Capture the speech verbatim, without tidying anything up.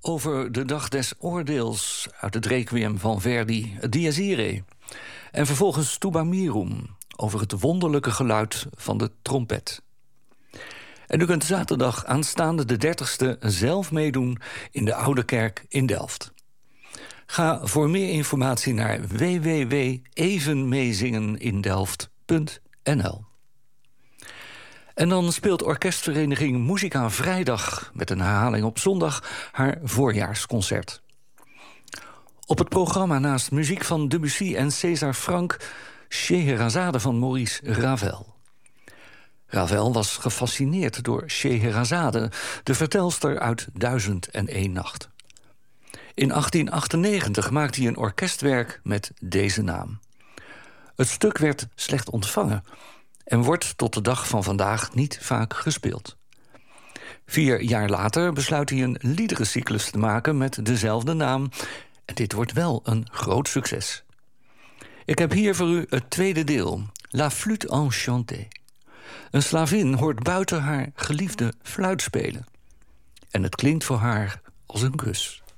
over de dag des oordeels uit het requiem van Verdi, het Dies Irae. En vervolgens Tuba Mirum, over het wonderlijke geluid van de trompet. En u kunt zaterdag aanstaande de dertigste zelf meedoen in de Oude Kerk in Delft. Ga voor meer informatie naar w w w punt evenmeezingenindelft punt n l. En dan speelt orkestvereniging Musica vrijdag met een herhaling op zondag haar voorjaarsconcert. Op het programma naast muziek van Debussy en César Franck Scheherazade van Maurice Ravel. Ravel was gefascineerd door Scheherazade, de vertelster uit Duizend en één Nacht. In achttien achtennegentig maakte hij een orkestwerk met deze naam. Het stuk werd slecht ontvangen en wordt tot de dag van vandaag niet vaak gespeeld. Vier jaar later besluit hij een liederencyclus te maken met dezelfde naam. En dit wordt wel een groot succes. Ik heb hier voor u het tweede deel, La Flûte Enchantée. Een slavin hoort buiten haar geliefde fluit spelen. En het klinkt voor haar als een kus.